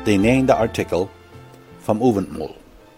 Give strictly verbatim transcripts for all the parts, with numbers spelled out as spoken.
De negende artikel vom Avondmahl.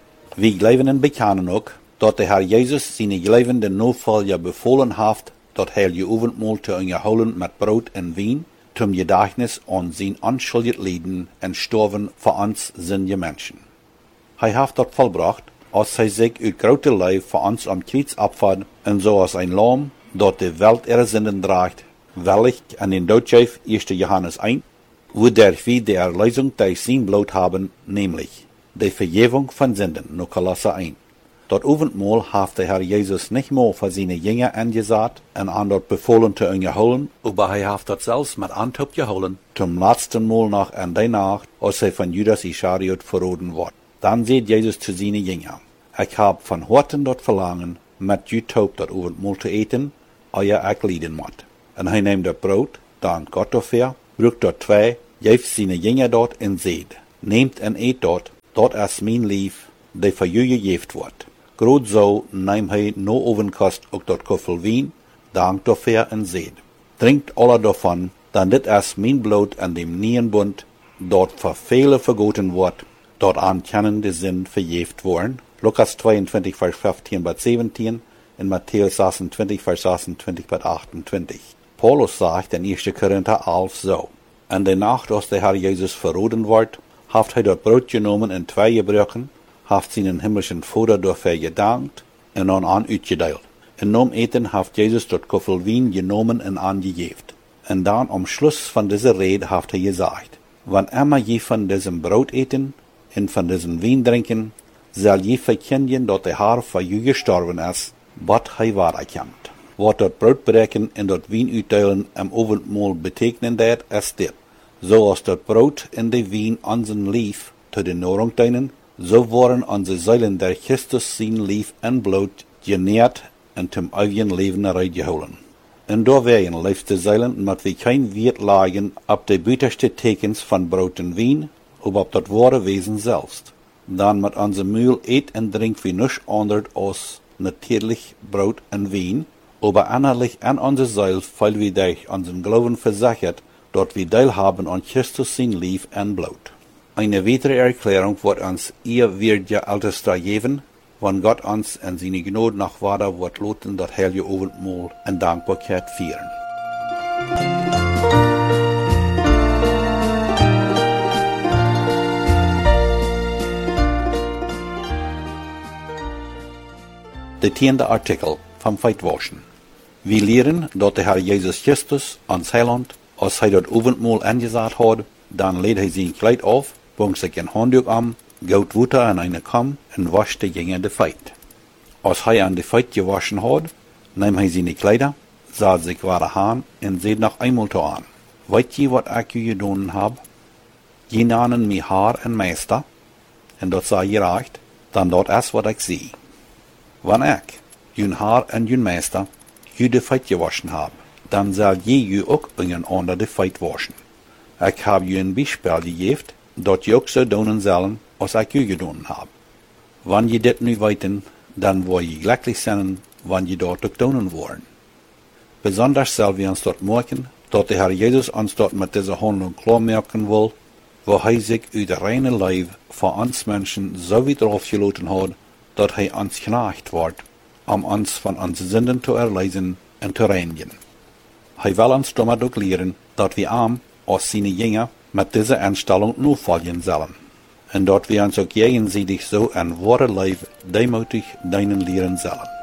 We geloven en bekennen ook dat de Herr Jezus zijn gelovende navolger bevolen heeft dat hij je Avondmahl te onderhouden met brood en wijn, zum Gedächtnis an zijn onschuldig lijden en sterven voor ons zinnige mensen. Hij heeft dat volbracht, als hij zich uit grote lijf voor ons am Kreuz opvat en zoals een lam dat de Welt ihre Sünden draagt, wellig an den Doodschijf eerste Johannes één, wodurch wir die Erlösung durch sein Blut haben, nämlich die Vergebung von Sünden, no Kolosser één. Dat Avondmahl heeft de Herr Jezus nicht mehr für seine Jünger angesagt en an dort befohlen te unterholen, aber hij heeft dat zelfs met Antop geholen, zum letzten Mal noch an der Nacht, als hij van Judas Ischariot verraten wordt. Dann sagt Jesus zu seinen Jüngern, ich hab von Horten dort verlangen, mit Jutop dat Avondmahl te eten, euer ich lieden moet. En hij neemt dat brood, dan Gott dafür, brucht dort zwei, geeft seine Jünger dort en seht, nehmt en eet dort, dort is mijn lief, die voor jullie geeft wordt. Groot zo neemt hij no ovenkost ook dort koffel wien, dankt dafür en seht. Trinkt alle davon, dan dit is mijn bloed en dem nieuwen bund, dort voor vele vergoten wordt, dort aan kennen de zin vergeeft worden. Lukas tweeëntwintig, vers vijftien tot zeventien en Matthäus zesentwintig, vers zesentwintig tot achtentwintig. Paulus sagt in eerste Korinther elf zo. En de nacht als de Herr Jezus verraten wordt, heeft hij dat brood genomen en twee gebroken, heeft zijn himmelschen Vader dafür gedankt en dan aan uitgedeeld. En nam eten heeft Jezus dat koffel wien genomen en aangegeven. En dan am Schluss van deze rede heeft hij gezegd, wanneer je van diesem brood eten en van diesem wien drinken, zal je verkennen dat de Herr voor je gestorven is, wat hij waarerkent. Wat dat brood breken en dat wien uitdelen am Avondmahl betekenen dat, is dit. Zoals dat brood en de wien onze lief te de Nahrung dienen, so worden onze zielen der Christus zijn lief en bloed genährt en zum ewigen Leben eruitgehouden. En door werden leefste zielen, met we geen Wert lagen op de buitenste tekens van brood en wien, of op dat ware Wesen selbst. Dan met onze muil eet en drink we nichts anders als natürlich brood en wien, aber innerlich an onze ziel, weil wir durch unseren Glauben versichert, dort wir teilhaben an Christus sein Lief en Blut. Eine weitere Erklärung wird uns ihr wird Altes geben, wann Gott uns in seine Gnade nach Wader wird loten das heilige Abendmahl in Dankbarkeit feiern. De tiende artikel vom Feitwaschen. Wir lehren, dat de Herr Jesus Christus ans Heiland, als hij dat Abendmahl angesagt hat, dann lädt hij zijn Kleid auf, bringt sich ein Handtuch an, gout Wasser in eine Kamm und wascht de Jünger de Feit. Als hij an de Feit gewaschen hat, nimmt hij seine Kleider, saht sich wahre Hahn und seht noch einmal to an. Weet je wat ik u gedaan hab? Je namen mij Haar en Meister, en dat zei je recht, dan dat is wat ik zie. Wanneer ik, jun Haar en jun Meister, je de Feit gewaschen hab, dan zal je je ook een ander de Feit waschen. Ik heb je een Beispiel gegeven, dat je ook zou doen zullen, als ik je gedaan heb. Wanneer je dit nu weten, dan word je gelukkig zijn, wanneer je dat ook doen worden. Besonders zullen we ons dat merken, dat de Herr Jesus ons dat met deze handel klaarmaken wil, waar hij zich uit de reine lijf voor ons mensen zo weit afgelaten had, dat hij ons genacht wordt, om ons van onze zinden te erlezen en te reinigen. Hij wil ons damit ook leren, dat we hem, als zijn Jünger, met deze aanstelling navolgen zullen. En dat we ons ook gegenseitig zo een ware lijf deemoedig dienen leren zullen.